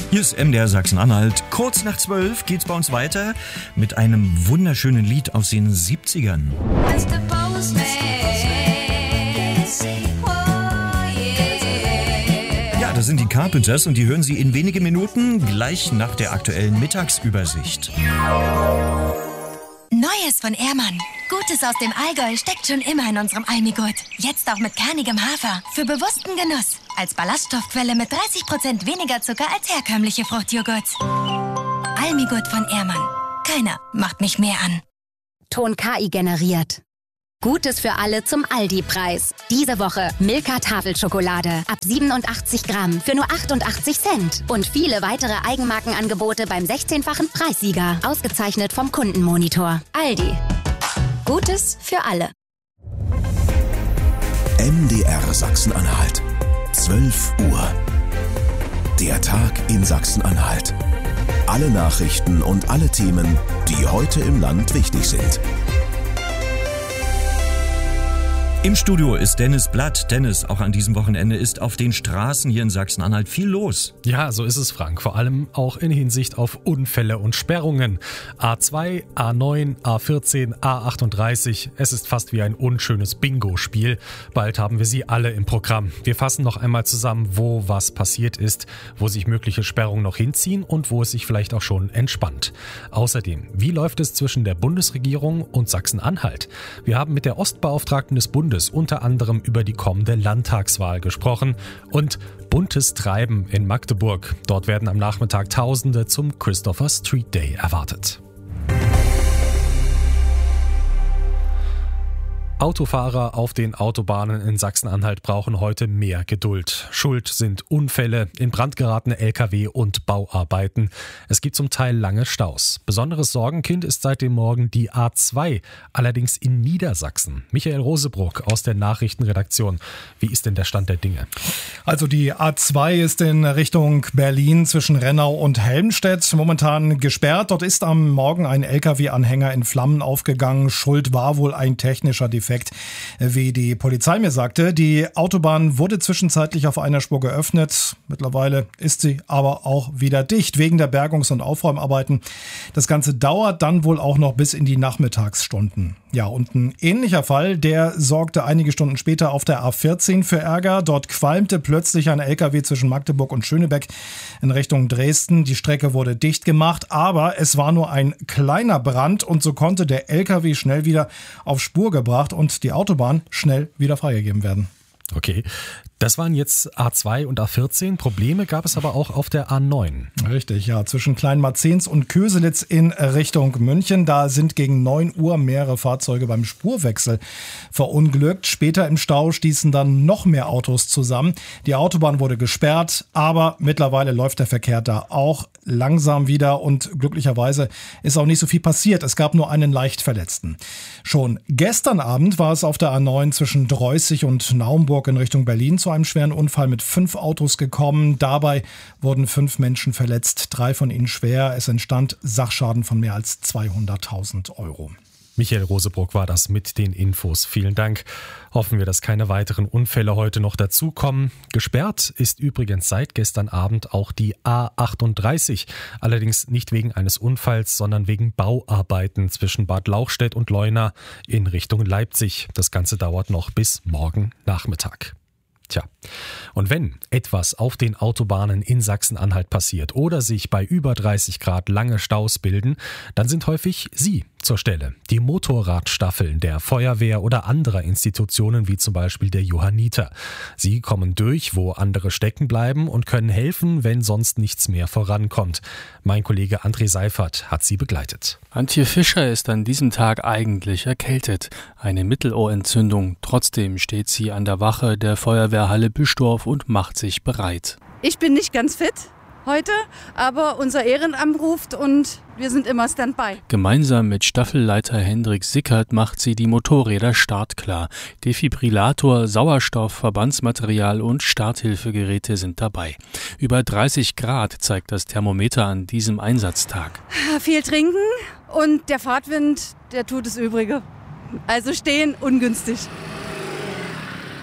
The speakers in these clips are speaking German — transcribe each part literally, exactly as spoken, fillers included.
Hier ist M D R Sachsen-Anhalt. Kurz nach zwölf geht's bei uns weiter mit einem wunderschönen Lied aus den siebzigern. Ja, das sind die Carpenters und die hören Sie in wenigen Minuten gleich nach der aktuellen Mittagsübersicht. Neues von Ehrmann. Gutes aus dem Allgäu steckt schon immer in unserem Almigurt. Jetzt auch mit kernigem Hafer. Für bewussten Genuss. Als Ballaststoffquelle mit dreißig Prozent weniger Zucker als herkömmliche Fruchtjoghurts. Almigurt von Ehrmann. Keiner macht mich mehr an. Ton K I generiert. Gutes für alle zum Aldi-Preis. Diese Woche Milka Tafelschokolade ab siebenundachtzig Gramm für nur achtundachtzig Cent. Und viele weitere Eigenmarkenangebote beim sechzehnfachen Preissieger. Ausgezeichnet vom Kundenmonitor. Aldi. Gutes für alle. M D R Sachsen-Anhalt. zwölf Uhr. Der Tag in Sachsen-Anhalt. Alle Nachrichten und alle Themen, die heute im Land wichtig sind. Im Studio ist Dennis Blatt. Dennis, auch an diesem Wochenende ist auf den Straßen hier in Sachsen-Anhalt viel los. Ja, so ist es, Frank. Vor allem auch in Hinsicht auf Unfälle und Sperrungen. A zwei, A neun, A vierzehn, A achtunddreißig. Es ist fast wie ein unschönes Bingo-Spiel. Bald haben wir sie alle im Programm. Wir fassen noch einmal zusammen, wo was passiert ist, wo sich mögliche Sperrungen noch hinziehen und wo es sich vielleicht auch schon entspannt. Außerdem, wie läuft es zwischen der Bundesregierung und Sachsen-Anhalt? Wir haben mit der Ostbeauftragten des Bundes unter anderem über die kommende Landtagswahl gesprochen und buntes Treiben in Magdeburg. Dort werden am Nachmittag Tausende zum Christopher Street Day erwartet. Autofahrer auf den Autobahnen in Sachsen-Anhalt brauchen heute mehr Geduld. Schuld sind Unfälle, in Brand geratene L K W und Bauarbeiten. Es gibt zum Teil lange Staus. Besonderes Sorgenkind ist seit dem Morgen die A zwei, allerdings in Niedersachsen. Michael Rosebruck aus der Nachrichtenredaktion. Wie ist denn der Stand der Dinge? Also die A zwei ist in Richtung Berlin zwischen Rennau und Helmstedt momentan gesperrt. Dort ist am Morgen ein L K W-Anhänger in Flammen aufgegangen. Schuld war wohl ein technischer Defekt. Wie die Polizei mir sagte, die Autobahn wurde zwischenzeitlich auf einer Spur geöffnet. Mittlerweile ist sie aber auch wieder dicht wegen der Bergungs- und Aufräumarbeiten. Das Ganze dauert dann wohl auch noch bis in die Nachmittagsstunden. Ja, und ein ähnlicher Fall, der sorgte einige Stunden später auf der A vierzehn für Ärger. Dort qualmte plötzlich ein L K W zwischen Magdeburg und Schönebeck in Richtung Dresden. Die Strecke wurde dicht gemacht, aber es war nur ein kleiner Brand und so konnte der L K W schnell wieder auf Spur gebracht und die Autobahn schnell wieder freigegeben werden. Okay, das waren jetzt A zwei und A vierzehn. Probleme gab es aber auch auf der A neun. Richtig, ja. Zwischen Kleinmarzens und Köselitz in Richtung München. Da sind gegen neun Uhr mehrere Fahrzeuge beim Spurwechsel verunglückt. Später im Stau stießen dann noch mehr Autos zusammen. Die Autobahn wurde gesperrt, aber mittlerweile läuft der Verkehr da auch langsam wieder und glücklicherweise ist auch nicht so viel passiert. Es gab nur einen leicht Verletzten. Schon gestern Abend war es auf der A neun zwischen Dreußig und Naumburg in Richtung Berlin zu einem schweren Unfall mit fünf Autos gekommen. Dabei wurden fünf Menschen verletzt, drei von ihnen schwer. Es entstand Sachschaden von mehr als zweihunderttausend Euro. Michael Rosebruck war das mit den Infos. Vielen Dank. Hoffen wir, dass keine weiteren Unfälle heute noch dazukommen. Gesperrt ist übrigens seit gestern Abend auch die A achtunddreißig. Allerdings nicht wegen eines Unfalls, sondern wegen Bauarbeiten zwischen Bad Lauchstädt und Leuna in Richtung Leipzig. Das Ganze dauert noch bis morgen Nachmittag. Tja, und wenn etwas auf den Autobahnen in Sachsen-Anhalt passiert oder sich bei über dreißig Grad lange Staus bilden, dann sind häufig Sie zur Stelle. Die Motorradstaffeln der Feuerwehr oder anderer Institutionen wie zum Beispiel der Johanniter. Sie kommen durch, wo andere stecken bleiben und können helfen, wenn sonst nichts mehr vorankommt. Mein Kollege André Seifert hat sie begleitet. Antje Fischer ist an diesem Tag eigentlich erkältet. Eine Mittelohrentzündung. Trotzdem steht sie an der Wache der Feuerwehrhalle Büstorf und macht sich bereit. Ich bin nicht ganz fit heute, aber unser Ehrenamt ruft und wir sind immer Standby. Gemeinsam mit Staffelleiter Hendrik Sickert macht sie die Motorräder startklar. Defibrillator, Sauerstoff, Verbandsmaterial und Starthilfegeräte sind dabei. Über dreißig Grad zeigt das Thermometer an diesem Einsatztag. Viel trinken und der Fahrtwind, der tut das Übrige. Also stehen ungünstig.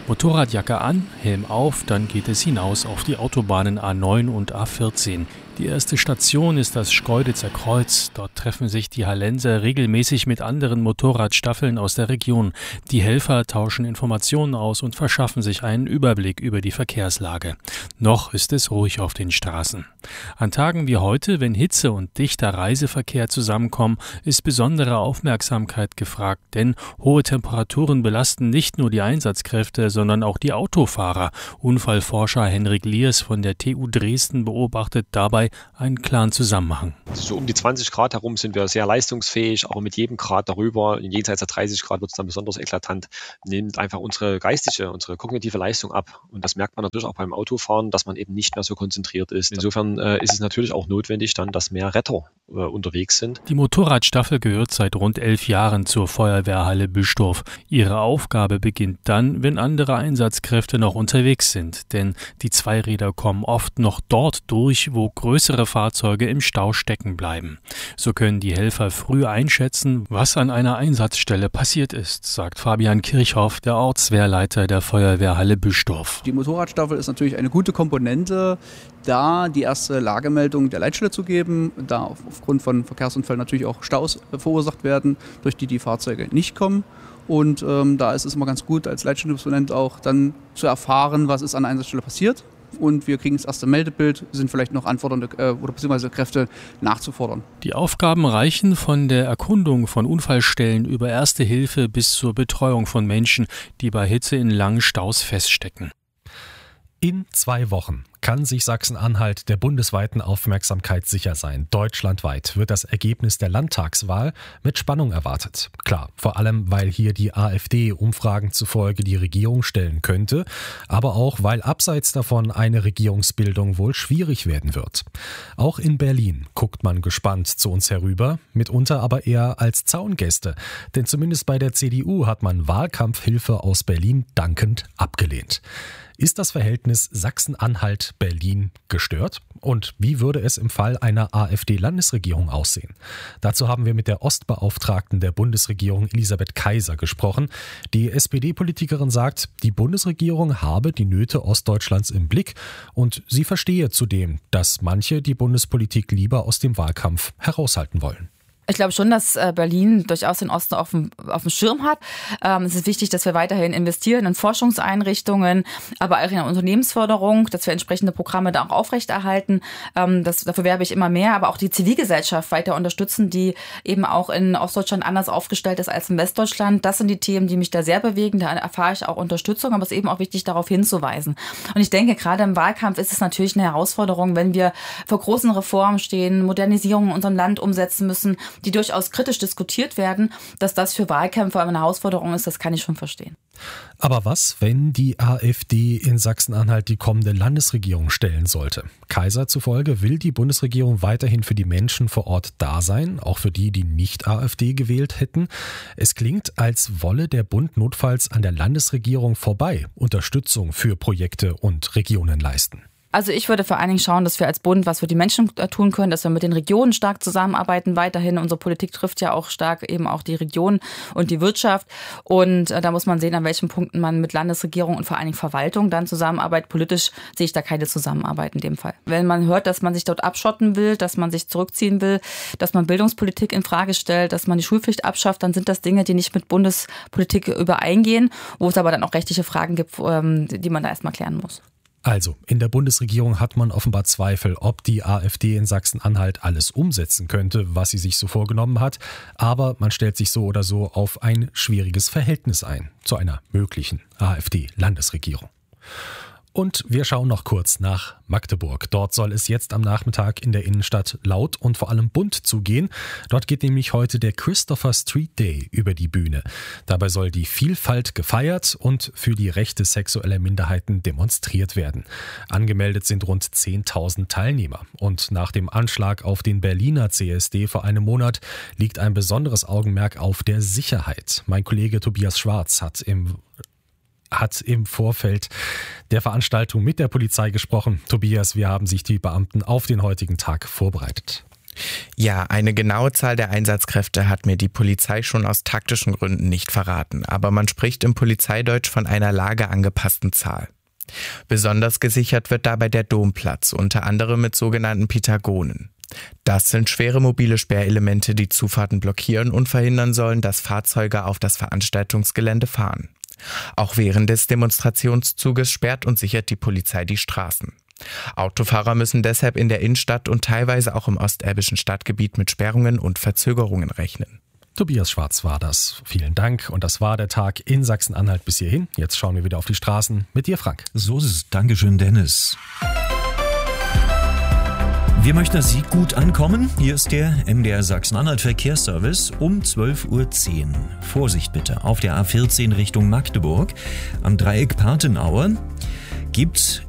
Motorradjacke an, Helm auf, dann geht es hinaus auf die Autobahnen A neun und A vierzehn. Die erste Station ist das Schkeuditzer Kreuz. Dort treffen sich die Hallenser regelmäßig mit anderen Motorradstaffeln aus der Region. Die Helfer tauschen Informationen aus und verschaffen sich einen Überblick über die Verkehrslage. Noch ist es ruhig auf den Straßen. An Tagen wie heute, wenn Hitze und dichter Reiseverkehr zusammenkommen, ist besondere Aufmerksamkeit gefragt, denn hohe Temperaturen belasten nicht nur die Einsatzkräfte, sondern auch die Autofahrer. Unfallforscher Henrik Liers von der T U Dresden beobachtet dabei einen klaren Zusammenhang. So um die zwanzig Grad herum sind wir sehr leistungsfähig, aber mit jedem Grad darüber, jenseits der dreißig Grad wird es dann besonders eklatant, nimmt einfach unsere geistige, unsere kognitive Leistung ab. Und das merkt man natürlich auch beim Autofahren, dass man eben nicht mehr so konzentriert ist. Insofern äh, ist es natürlich auch notwendig dann, dass mehr Retter äh, unterwegs sind. Die Motorradstaffel gehört seit rund elf Jahren zur Feuerwehrhalle Büstorf. Ihre Aufgabe beginnt dann, wenn andere Einsatzkräfte noch unterwegs sind. Denn die Zweiräder kommen oft noch dort durch, wo größere Fahrzeuge im Stau stecken bleiben. So können die Helfer früh einschätzen, was an einer Einsatzstelle passiert ist, sagt Fabian Kirchhoff, der Ortswehrleiter der Feuerwehrhalle Büstorf. Die Motorradstaffel ist natürlich eine gute Komponente, da die erste Lagemeldung der Leitstelle zu geben, da aufgrund von Verkehrsunfällen natürlich auch Staus verursacht werden, durch die die Fahrzeuge nicht kommen. Und ähm, da ist es immer ganz gut, als Leitstellendisponent auch dann zu erfahren, was ist an der Einsatzstelle passiert. Und wir kriegen das erste Meldebild, sind vielleicht noch anfordernde äh, oder beziehungsweise Kräfte nachzufordern. Die Aufgaben reichen von der Erkundung von Unfallstellen über Erste Hilfe bis zur Betreuung von Menschen, die bei Hitze in langen Staus feststecken. In zwei Wochen kann sich Sachsen-Anhalt der bundesweiten Aufmerksamkeit sicher sein. Deutschlandweit wird das Ergebnis der Landtagswahl mit Spannung erwartet. Klar, vor allem, weil hier die AfD Umfragen zufolge die Regierung stellen könnte, aber auch, weil abseits davon eine Regierungsbildung wohl schwierig werden wird. Auch in Berlin guckt man gespannt zu uns herüber, mitunter aber eher als Zaungäste. Denn zumindest bei der C D U hat man Wahlkampfhilfe aus Berlin dankend abgelehnt. Ist das Verhältnis Sachsen-Anhalt-Berlin gestört? Und wie würde es im Fall einer AfD-Landesregierung aussehen? Dazu haben wir mit der Ostbeauftragten der Bundesregierung Elisabeth Kaiser gesprochen. Die S P D-Politikerin sagt, die Bundesregierung habe die Nöte Ostdeutschlands im Blick und sie verstehe zudem, dass manche die Bundespolitik lieber aus dem Wahlkampf heraushalten wollen. Ich glaube schon, dass Berlin durchaus den Osten auf dem, auf dem Schirm hat. Es ist wichtig, dass wir weiterhin investieren in Forschungseinrichtungen, aber auch in der Unternehmensförderung, dass wir entsprechende Programme da auch aufrechterhalten. Das, dafür werbe ich immer mehr, aber auch die Zivilgesellschaft weiter unterstützen, die eben auch in Ostdeutschland anders aufgestellt ist als in Westdeutschland. Das sind die Themen, die mich da sehr bewegen. Da erfahre ich auch Unterstützung, aber es ist eben auch wichtig, darauf hinzuweisen. Und ich denke, gerade im Wahlkampf ist es natürlich eine Herausforderung, wenn wir vor großen Reformen stehen, Modernisierungen in unserem Land umsetzen müssen, die durchaus kritisch diskutiert werden, dass das für Wahlkämpfer eine Herausforderung ist, das kann ich schon verstehen. Aber was, wenn die AfD in Sachsen-Anhalt die kommende Landesregierung stellen sollte? Kaiser zufolge will die Bundesregierung weiterhin für die Menschen vor Ort da sein, auch für die, die nicht AfD gewählt hätten. Es klingt, als wolle der Bund notfalls an der Landesregierung vorbei Unterstützung für Projekte und Regionen leisten. Also ich würde vor allen Dingen schauen, dass wir als Bund was für die Menschen tun können, dass wir mit den Regionen stark zusammenarbeiten weiterhin. Unsere Politik trifft ja auch stark eben auch die Region und die Wirtschaft. Und da muss man sehen, an welchen Punkten man mit Landesregierung und vor allen Dingen Verwaltung dann zusammenarbeitet. Politisch sehe ich da keine Zusammenarbeit in dem Fall. Wenn man hört, dass man sich dort abschotten will, dass man sich zurückziehen will, dass man Bildungspolitik in Frage stellt, dass man die Schulpflicht abschafft, dann sind das Dinge, die nicht mit Bundespolitik übereingehen, wo es aber dann auch rechtliche Fragen gibt, die man da erstmal klären muss. Also, in der Bundesregierung hat man offenbar Zweifel, ob die AfD in Sachsen-Anhalt alles umsetzen könnte, was sie sich so vorgenommen hat. Aber man stellt sich so oder so auf ein schwieriges Verhältnis ein zu einer möglichen AfD-Landesregierung. Und wir schauen noch kurz nach Magdeburg. Dort soll es jetzt am Nachmittag in der Innenstadt laut und vor allem bunt zugehen. Dort geht nämlich heute der Christopher Street Day über die Bühne. Dabei soll die Vielfalt gefeiert und für die Rechte sexueller Minderheiten demonstriert werden. Angemeldet sind rund zehntausend Teilnehmer. Und nach dem Anschlag auf den Berliner C S D vor einem Monat liegt ein besonderes Augenmerk auf der Sicherheit. Mein Kollege Tobias Schwarz hat im hat im Vorfeld der Veranstaltung mit der Polizei gesprochen. Tobias, wie haben sich die Beamten auf den heutigen Tag vorbereitet? Ja, eine genaue Zahl der Einsatzkräfte hat mir die Polizei schon aus taktischen Gründen nicht verraten, aber man spricht im Polizeideutsch von einer lageangepassten Zahl. Besonders gesichert wird dabei der Domplatz, unter anderem mit sogenannten Pitagonen. Das sind schwere mobile Sperrelemente, die Zufahrten blockieren und verhindern sollen, dass Fahrzeuge auf das Veranstaltungsgelände fahren. Auch während des Demonstrationszuges sperrt und sichert die Polizei die Straßen. Autofahrer müssen deshalb in der Innenstadt und teilweise auch im osterbischen Stadtgebiet mit Sperrungen und Verzögerungen rechnen. Tobias Schwarz war das. Vielen Dank. Und das war der Tag in Sachsen-Anhalt bis hierhin. Jetzt schauen wir wieder auf die Straßen mit dir, Frank. So ist es. Dankeschön, Dennis. Wir möchten, dass Sie gut ankommen. Hier ist der M D R Sachsen-Anhalt Verkehrsservice um zwölf Uhr zehn. Vorsicht bitte, auf der A vierzehn Richtung Magdeburg am Dreieck Partenauer gibt's